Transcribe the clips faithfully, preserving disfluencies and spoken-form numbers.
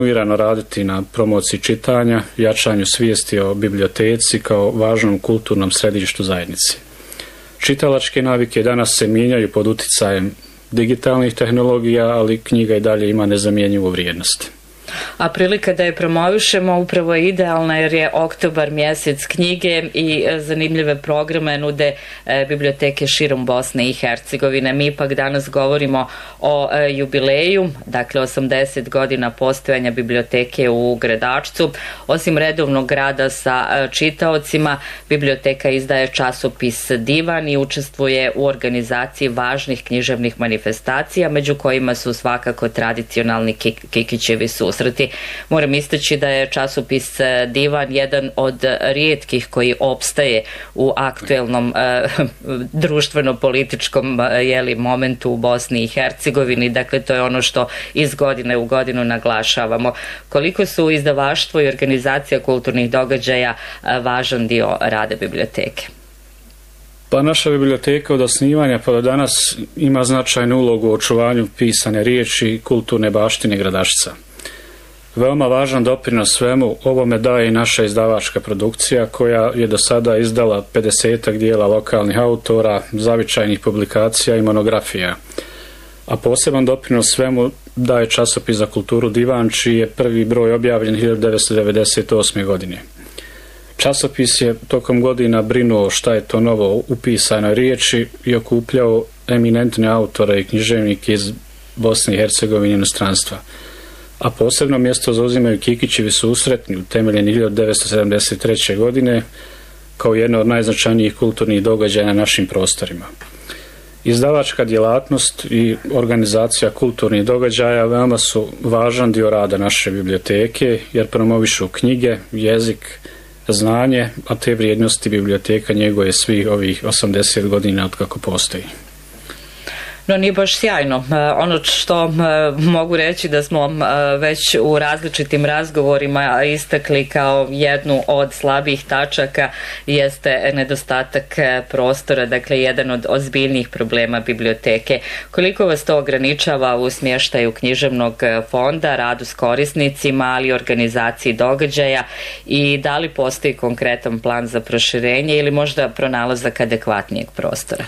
kontinuirano raditi na promociji čitanja, jačanju svijesti o biblioteci kao važnom kulturnom središtu zajednice. Čitalačke navike danas se mijenjaju pod uticajem digitalnih tehnologija, ali knjiga i dalje ima nezamjenjivu vrijednost. A prilika da je promovišemo upravo je idealna jer je oktobar mjesec knjige i zanimljive programe nude e, biblioteke širom Bosne i Hercegovine. Mi ipak danas govorimo o e, jubileju, dakle osamdeset godina postojanja biblioteke u Gradačcu. Osim redovnog rada sa e, čitaocima, biblioteka izdaje časopis Divan i učestvuje u organizaciji važnih književnih manifestacija, među kojima su svakako tradicionalni Kikićevi susreti. Moram istaći da je časopis Divan jedan od rijetkih koji opstaje u aktuelnom e, društveno-političkom jeli, momentu u Bosni i Hercegovini. Dakle, to je ono što iz godine u godinu naglašavamo. Koliko su izdavaštvo i organizacija kulturnih događaja važan dio rada biblioteke? Pa naša biblioteka od osnivanja pa do danas ima značajnu ulogu u očuvanju pisane riječi i kulturne baštine Gradačca. Veoma važan doprinos svemu ovome daje i naša izdavačka produkcija koja je do sada izdala pedesetak dijela lokalnih autora, zavičajnih publikacija i monografija. A poseban doprinos svemu daje časopis za kulturu Divan, čiji je prvi broj objavljen hiljadu devetsto devedeset osme. godine. Časopis je tokom godina brinuo šta je to novo u pisanoj riječi i okupljao eminentne autore i književnike iz Bosne i Hercegovine i inostranstva. A posebno mjesto zauzimaju Kikićevi susretni, utemeljeni hiljadu devetsto sedamdeset treće. godine, kao jedna od najznačajnijih kulturnih događaja na našim prostorima. Izdavačka djelatnost i organizacija kulturnih događaja veoma su važan dio rada naše biblioteke, jer promovišu knjige, jezik, znanje, a te vrijednosti biblioteka njeguje svih ovih osamdeset godina od kako postoji. No nije baš sjajno. Ono što mogu reći da smo već u različitim razgovorima istakli kao jednu od slabih tačaka jeste nedostatak prostora, dakle jedan od ozbiljnijih problema biblioteke. Koliko vas to ograničava u smještaju književnog fonda, radu s korisnicima, ali i organizaciji događaja i da li postoji konkretan plan za proširenje ili možda pronalazak adekvatnijeg prostora?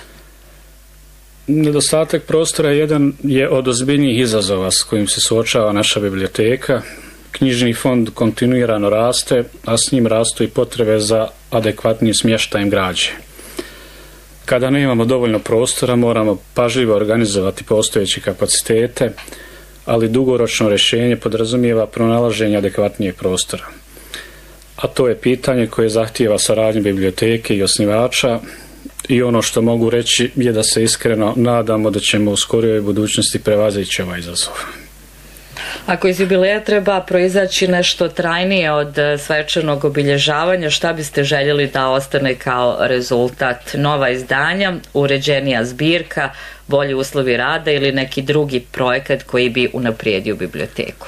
Nedostatak prostora jedan je od ozbiljnijih izazova s kojim se suočava naša biblioteka. Knjižni fond kontinuirano raste, a s njim rastu i potrebe za adekvatnim smještajem građe. Kada nemamo dovoljno prostora, moramo pažljivo organizovati postojeće kapacitete, ali dugoročno rješenje podrazumijeva pronalaženje adekvatnijeg prostora. A to je pitanje koje zahtijeva saradnju biblioteke i osnivača, i ono što mogu reći je da se iskreno nadamo da ćemo u skorijoj budućnosti prevazići ovaj izazov. Ako iz jubileja treba proizaći nešto trajnije od svečanog obilježavanja, šta biste željeli da ostane kao rezultat? Nova izdanja, uređenija zbirka, bolji uslovi rada ili neki drugi projekat koji bi unaprijedio biblioteku?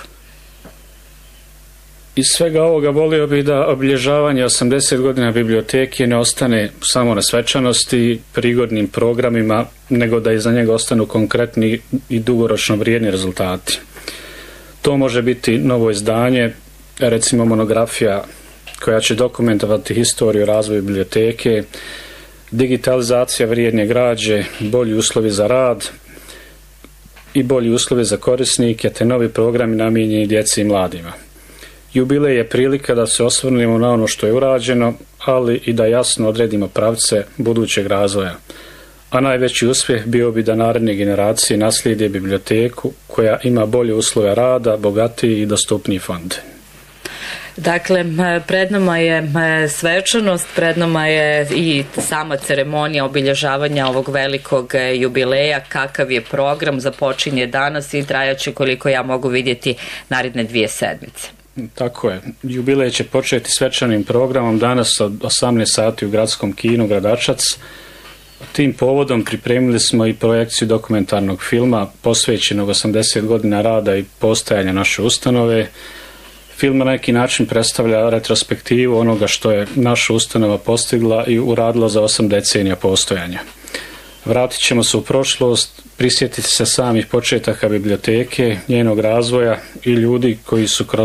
Iz svega ovoga volio bih da obilježavanje osamdeset godina biblioteke ne ostane samo na svečanosti i prigodnim programima, nego da iza njega ostanu konkretni i dugoročno vrijedni rezultati. To može biti novo izdanje, recimo monografija koja će dokumentovati historiju i razvoj biblioteke, digitalizacija vrijedne građe, bolji uslovi za rad i bolji uslovi za korisnike, te novi programi namijenjeni djeci i mladima. Jubilej je prilika da se osvrnemo na ono što je urađeno, ali i da jasno odredimo pravce budućeg razvoja. A najveći uspjeh bio bi da naredne generacije naslijede biblioteku koja ima bolje uslove rada, bogatiji i dostupniji fond. Dakle, pred nama je svečanost, pred nama je i sama ceremonija obilježavanja ovog velikog jubileja. Kakav je program? Započinje danas i trajaće, koliko ja mogu vidjeti, naredne dvije sedmice. Tako je. Jubilej će početi svečanim programom danas od osamnaest sati u gradskom kinu Gradačac. Tim povodom pripremili smo i projekciju dokumentarnog filma posvećenog osamdeset godina rada i postojanja naše ustanove. Film na neki način predstavlja retrospektivu onoga što je naša ustanova postigla i uradila za osam decenija postojanja. Vratit ćemo se u prošlost prisjetiti se samih početaka biblioteke, njenog razvoja i ljudi koji su kroz